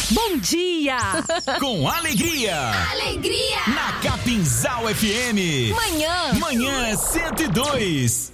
Bom dia! Com alegria! Alegria! Na Capinzal FM! Manhã 102!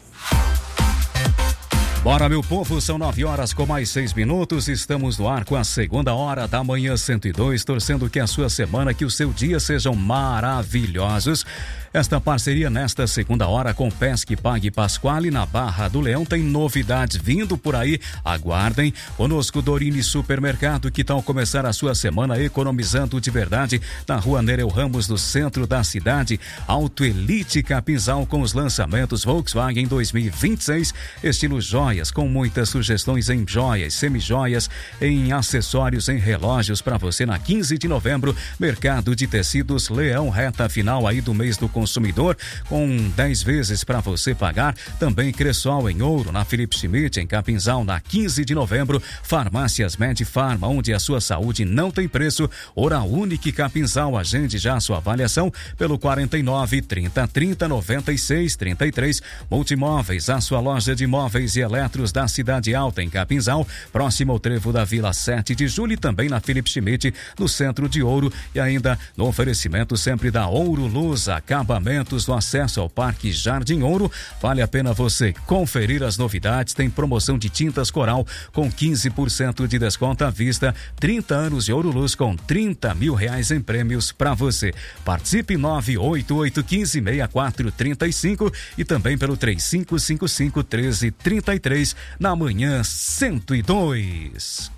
Bora, meu povo, são 9 horas com mais 6 minutos. Estamos no ar com a segunda hora da Manhã 102, torcendo que a sua semana, que o seu dia sejam maravilhosos. Esta parceria nesta segunda hora com Pesque Pague Pasquale na Barra do Leão tem novidades vindo por aí. Aguardem. Conosco Dorini Supermercado, que tal começar a sua semana economizando de verdade na Rua Nereu Ramos, no centro da cidade. Auto Elite Capinzal com os lançamentos Volkswagen 2026, estilo joias, com muitas sugestões em joias, semijoias, em acessórios, em relógios para você na 15 de novembro. Mercado de Tecidos Leão, reta final aí do mês do consumidor, com 10 vezes para você pagar. Também Cressol em Ouro, na Felipe Schmidt, em Capinzal, na 15 de novembro. Farmácias Medifarma, onde a sua saúde não tem preço. Oral Unique Capinzal, agende já a sua avaliação pelo 49 30 30 96 33. Multimóveis, a sua loja de imóveis e eletros da Cidade Alta, em Capinzal, próximo ao trevo da Vila 7 de Julho, e também na Felipe Schmidt, no centro de Ouro. E ainda no oferecimento sempre da Ouro Luz, acabamentos no acesso ao Parque Jardim Ouro. Vale a pena você conferir as novidades. Tem promoção de tintas Coral com 15% de desconto à vista, 30 anos de Ouro Luz com R$30 mil em prêmios para você. Participe 988156435 e também pelo 35551333 na Manhã 102.